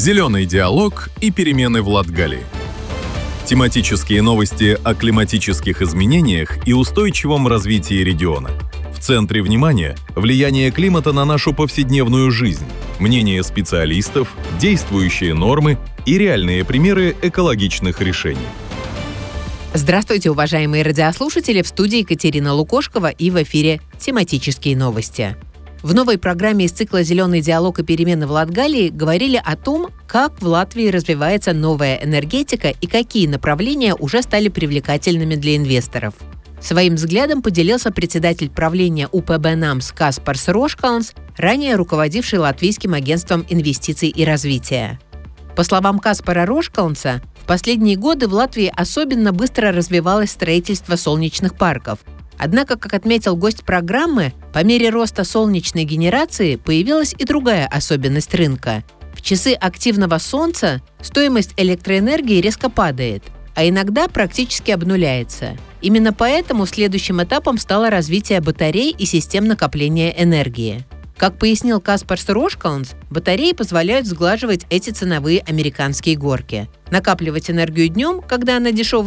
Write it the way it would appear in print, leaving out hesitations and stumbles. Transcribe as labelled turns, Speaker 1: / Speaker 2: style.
Speaker 1: Зеленый диалог и перемены в Латгалии. Тематические новости о климатических изменениях и устойчивом развитии региона. В центре внимания – влияние климата на нашу повседневную жизнь, мнения специалистов, действующие нормы и реальные примеры экологичных решений.
Speaker 2: Здравствуйте, уважаемые радиослушатели! В студии Екатерина Лукошкова и в эфире «Тематические новости». В новой программе из цикла «Зеленый диалог и перемены в Латгалии» говорили о том, как в Латвии развивается новая энергетика и какие направления уже стали привлекательными для инвесторов. Своим взглядом поделился председатель правления УПБ НАМС Каспарс Рошкалнс, ранее руководивший Латвийским агентством инвестиций и развития. По словам Каспара Рошкалнса, в последние годы в Латвии особенно быстро развивалось строительство солнечных парков. Однако, как отметил гость программы, по мере роста солнечной генерации появилась и другая особенность рынка. В часы активного солнца стоимость электроэнергии резко падает, а иногда практически обнуляется. Именно поэтому следующим этапом стало развитие батарей и систем накопления энергии. Как пояснил Каспарс Рошкалнс, батареи позволяют сглаживать эти ценовые американские горки. Накапливать энергию днем, когда она дешевая